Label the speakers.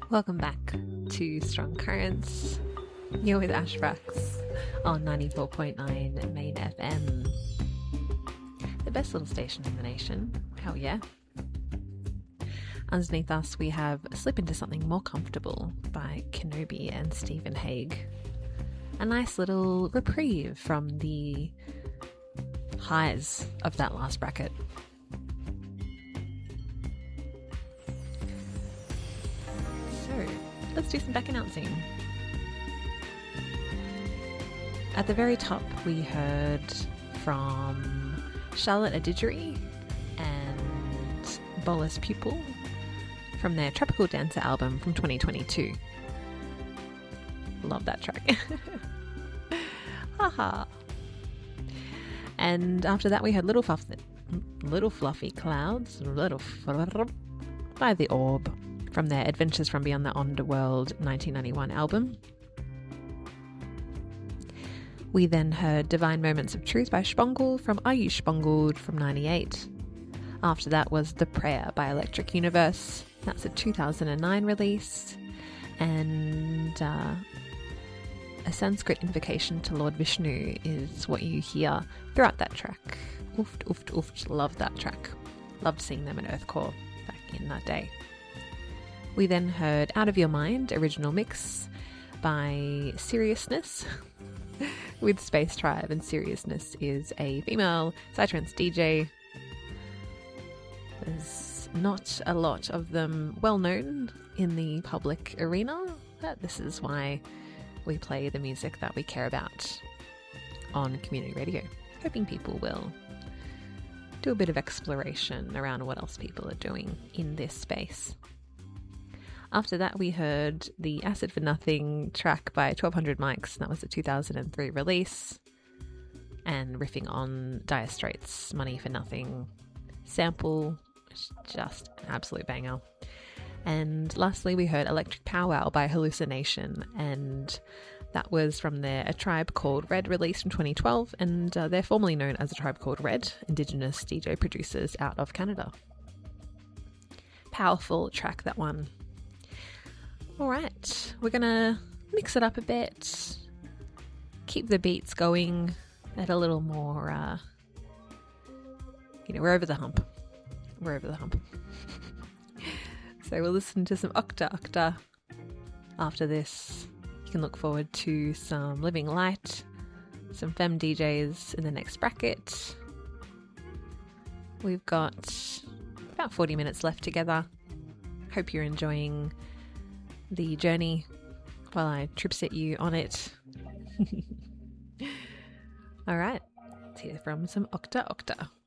Speaker 1: Welcome back to Strong Currents. You're with Ashbrax on 94.9 Main FM. The best little station in the nation. Hell yeah. Underneath us we have Slip Into Something More Comfortable by Kenobi and Stephen Hague. A nice little reprieve from the highs of that last bracket. So, let's do some back announcing. At the very top, we heard from Charlotte Adigeri and Bolus Pupil from their Tropical Dancer album from 2022. Love that track. Haha. And after that, we heard Little Fluffy Clouds by The Orb from their Adventures from Beyond the Underworld 1991 album. We then heard Divine Moments of Truth by Spongle from Are You Spongled from 98. After that was The Prayer by Electric Universe. That's a 2009 release. And a Sanskrit invocation to Lord Vishnu is what you hear throughout that track. Ooft, ooft, ooft. Loved that track. Loved seeing them in Earthcore back in that day. We then heard Out of Your Mind, original mix by Seriousness with Space Tribe, and Seriousness is a female psytrance DJ. There's not a lot of them well known in the public arena, but this is why we play the music that we care about on community radio, hoping people will do a bit of exploration around what else people are doing in this space. After that, we heard the Acid for Nothing track by 1200 Mics, and that was a 2003 release, and riffing on Dire Straits' Money for Nothing sample, which is just an absolute banger. And lastly, we heard Electric Powwow by Hallucination, and that was from their A Tribe Called Red release from 2012, and they're formerly known as A Tribe Called Red, Indigenous DJ producers out of Canada. Powerful track, that one. Alright, we're gonna mix it up a bit, keep the beats going at a little more, we're over the hump. We're over the hump. So we'll listen to some Octa Octa. After this, you can look forward to some Living Light, some Femme DJs in the next bracket. We've got about 40 minutes left together. Hope you're enjoying the journey while I tripset you on it. Alright, let's hear from some Octa Octa.